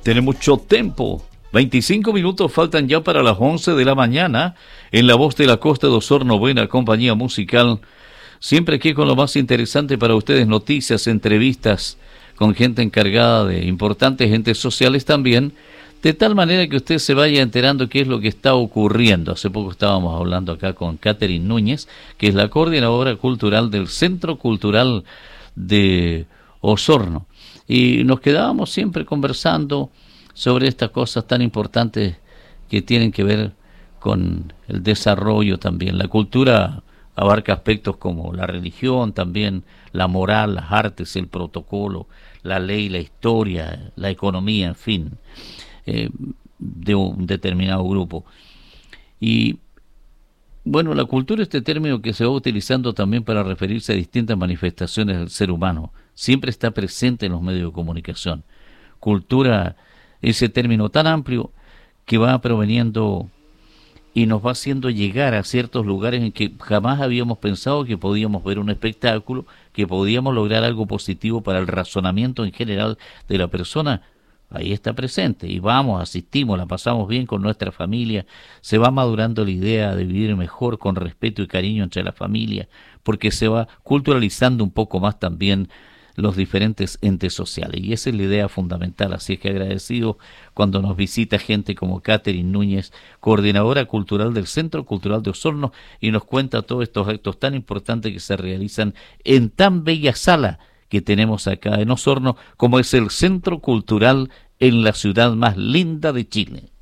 Tiene mucho tiempo. 25 minutos faltan ya para las 11 de la mañana. En la voz de la Costa de Osorno, buena compañía musical. Siempre aquí con lo más interesante para ustedes, noticias, entrevistas con gente encargada de importantes entes sociales también, de tal manera que usted se vaya enterando qué es lo que está ocurriendo. Hace poco estábamos hablando acá con Catherine Núñez, que es la coordinadora cultural del Centro Cultural de Osorno. Y nos quedábamos siempre conversando sobre estas cosas tan importantes que tienen que ver con el desarrollo también. La cultura abarca aspectos como la religión, también la moral, las artes, el protocolo, la ley, la historia, la economía, en fin, de un determinado grupo. Y bueno, la cultura, este término que se va utilizando también para referirse a distintas manifestaciones del ser humano, siempre está presente en los medios de comunicación. Cultura, ese término tan amplio que va proveniendo y nos va haciendo llegar a ciertos lugares en que jamás habíamos pensado que podíamos ver un espectáculo, que podíamos lograr algo positivo para el razonamiento en general de la persona. Ahí está presente y vamos, asistimos, la pasamos bien con nuestra familia, se va madurando la idea de vivir mejor con respeto y cariño entre la familia, porque se va culturalizando un poco más también los diferentes entes sociales, y esa es la idea fundamental. Así es que agradecido cuando nos visita gente como Catherine Núñez, coordinadora cultural del Centro Cultural de Osorno, y nos cuenta todos estos actos tan importantes que se realizan en tan bella sala que tenemos acá en Osorno, como es el Centro Cultural en la ciudad más linda de Chile.